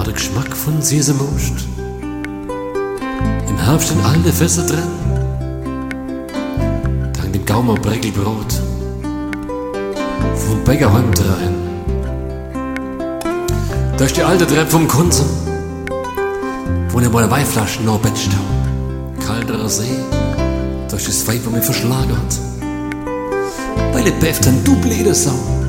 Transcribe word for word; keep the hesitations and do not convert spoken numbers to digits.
war der Geschmack von Sesamust. Im Herbst in alle Fässer drin, dank dem Gaumer Breckelbrot vom Bäcker heimdrehen. Da ist die alte Treppe vom Kunze, wo ne mal Weinflaschen noch betscht hab. Kalterer See, da ist das Weib, wo mich verschlagen hat. Weil ich befft an du blöde Sau.